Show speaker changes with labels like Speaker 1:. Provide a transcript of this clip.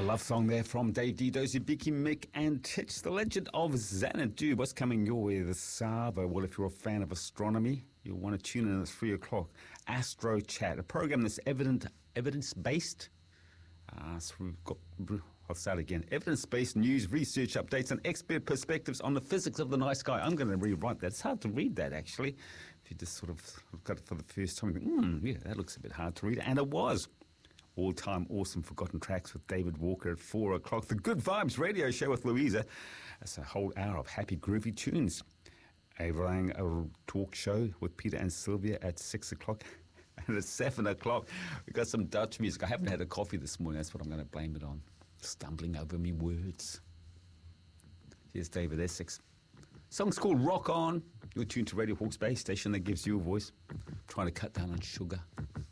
Speaker 1: love song there from Dave D, Dozy, Vicky, Mick and Titch, the legend of Xanadu. What's coming your way this hour? Well, if you're a fan of astronomy, you'll want to tune in at 3 o'clock. Astro Chat, a program that's evidence-based. So we've got, I'll start again. Evidence-based news, research updates and expert perspectives on the physics of the night sky. I'm going to rewrite that. It's hard to read that, actually. If you just sort of look at it for the first time, you think, yeah, that looks a bit hard to read. And it was. All-time awesome forgotten tracks with David Walker at 4 o'clock. The Good Vibes radio show with Louisa. That's a whole hour of happy, groovy tunes. A talk show with Peter and Sylvia at 6 o'clock. And at 7 o'clock, we got some Dutch music. I haven't had a coffee this morning. That's what I'm going to blame it on. Stumbling over me words. Here's David Essex. Song's called Rock On. You're tuned to Radio Hawke's Bay station that gives you a voice. Trying to cut down on sugar.